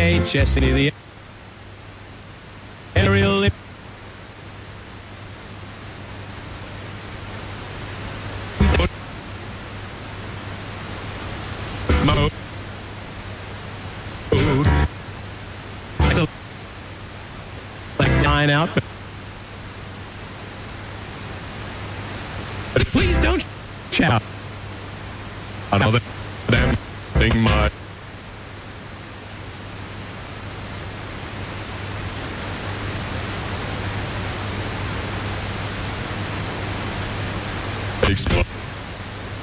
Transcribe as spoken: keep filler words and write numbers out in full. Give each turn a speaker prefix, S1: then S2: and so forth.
S1: H S into the aerial mode. Select line out. But please don't shout. I know that damn thing might explode.